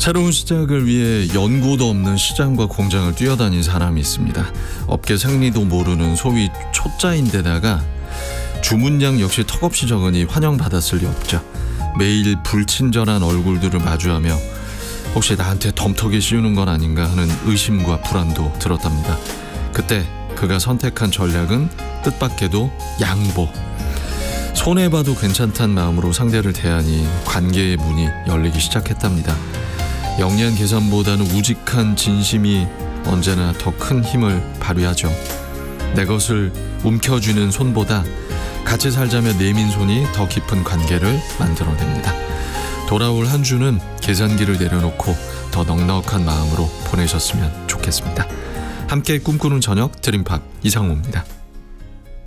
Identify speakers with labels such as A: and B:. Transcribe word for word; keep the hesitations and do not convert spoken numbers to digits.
A: 새로운 시작을 위해 연고도 없는 시장과 공장을 뛰어다닌 사람이 있습니다. 업계 생리도 모르는 소위 초짜인데다가 주문량 역시 턱없이 적으니 환영받았을 리 없죠. 매일 불친절한 얼굴들을 마주하며 혹시 나한테 덤터기 씌우는 건 아닌가 하는 의심과 불안도 들었답니다. 그때 그가 선택한 전략은 뜻밖에도 양보. 손해봐도 괜찮다는 마음으로 상대를 대하니 관계의 문이 열리기 시작했답니다. 영리한 계산보다는 우직한 진심이 언제나 더 큰 힘을 발휘하죠. 내 것을 움켜쥐는 손보다 같이 살자며 내민 손이 더 깊은 관계를 만들어냅니다. 돌아올 한 주는 계산기를 내려놓고 더 넉넉한 마음으로 보내셨으면 좋겠습니다. 함께 꿈꾸는 저녁 드림팝 이상호입니다.